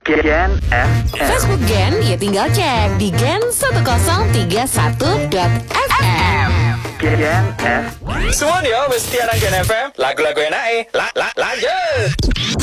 Gen FM. Facebook Gen ya tinggal cek di gen1031.fm. Gen FM. Semua dia mesti anak Gen FM. Lagu-lagu enak lanjut.